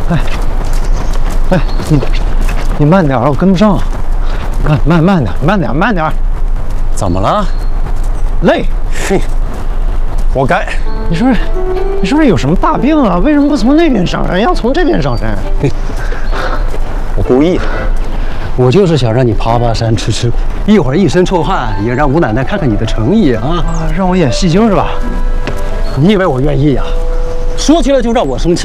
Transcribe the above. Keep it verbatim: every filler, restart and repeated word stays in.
哎，哎，你你慢点，我跟不上。慢慢慢点，慢点，慢点。 怎么了？ 累。 嘿，活该。 你说，你说这有什么大病啊？为什么不从那边上山，要从这边上山？ 我故意的。 我就是想让你爬爬山、吃吃苦，一会儿一身臭汗，也让吴奶奶看看你的诚意啊！ 啊，让我演戏精是吧？ 你以为我愿意呀、啊？说起来就让我生气。